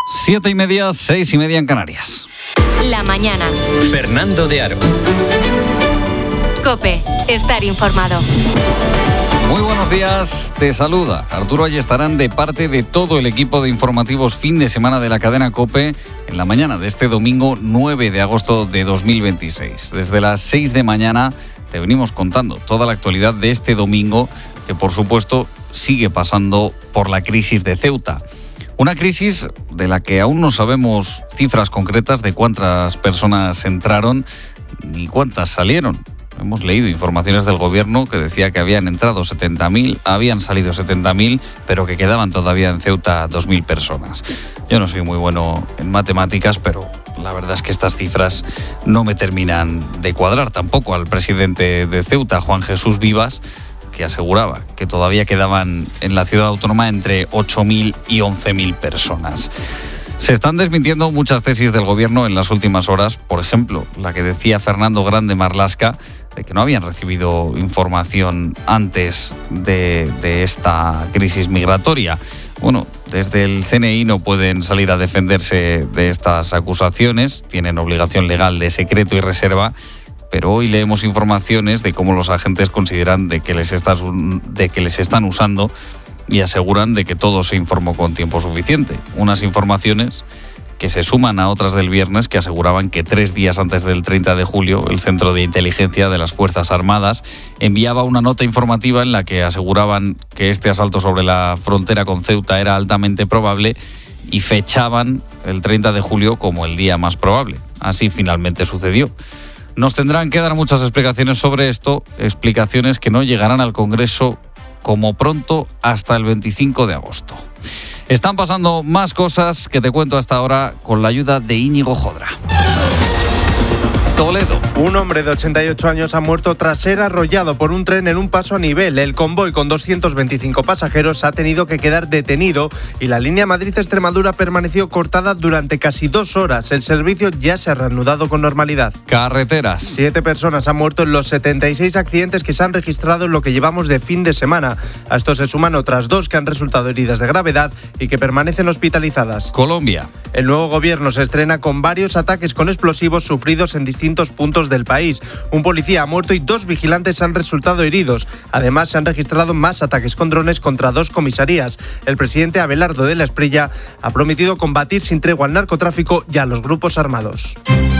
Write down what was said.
7:30, 6:30 en Canarias. La mañana. Fernando de Aro. COPE. Estar informado. Muy buenos días, te saluda Arturo Ayestarán de parte de todo el equipo de informativos fin de semana de la cadena COPE en la mañana de este domingo 9 de agosto de 2026. Desde las 6 de mañana te venimos contando toda la actualidad de este domingo que por supuesto sigue pasando por la crisis de Ceuta. Una crisis de la que aún no sabemos cifras concretas de cuántas personas entraron ni cuántas salieron. Hemos leído informaciones del gobierno que decía que habían entrado 70.000, habían salido 70.000, pero que quedaban todavía en Ceuta 2.000 personas. Yo no soy muy bueno en matemáticas, pero la verdad es que estas cifras no me terminan de cuadrar tampoco al presidente de Ceuta, Juan Jesús Vivas, que aseguraba que todavía quedaban en la ciudad autónoma entre 8.000 y 11.000 personas. Se están desmintiendo muchas tesis del gobierno en las últimas horas, por ejemplo, la que decía Fernando Grande Marlaska, de que no habían recibido información antes de esta crisis migratoria. Bueno, desde el CNI no pueden salir a defenderse de estas acusaciones, tienen obligación legal de secreto y reserva, pero hoy leemos informaciones de cómo los agentes consideran de que les están usando y aseguran de que todo se informó con tiempo suficiente. Unas informaciones que se suman a otras del viernes que aseguraban que 3 días antes del 30 de julio el Centro de Inteligencia de las Fuerzas Armadas enviaba una nota informativa en la que aseguraban que este asalto sobre la frontera con Ceuta era altamente probable y fechaban el 30 de julio como el día más probable. Así finalmente sucedió. Nos tendrán que dar muchas explicaciones sobre esto, explicaciones que no llegarán al Congreso como pronto hasta el 25 de agosto. Están pasando más cosas que te cuento hasta ahora con la ayuda de Íñigo Jodra. Toledo. Un hombre de 88 años ha muerto tras ser arrollado por un tren en un paso a nivel. El convoy con 225 pasajeros ha tenido que quedar detenido y la línea Madrid-Extremadura permaneció cortada durante casi 2 horas. El servicio ya se ha reanudado con normalidad. Carreteras. 7 personas han muerto en los 76 accidentes que se han registrado en lo que llevamos de fin de semana. A esto se suman otras 2 que han resultado heridas de gravedad y que permanecen hospitalizadas. Colombia. El nuevo gobierno se estrena con varios ataques con explosivos sufridos en distintos puntos del país. Un policía ha muerto y 2 vigilantes han resultado heridos. Además, se han registrado más ataques con drones contra 2 comisarías. El presidente Abelardo de la Espriella ha prometido combatir sin tregua al narcotráfico y a los grupos armados.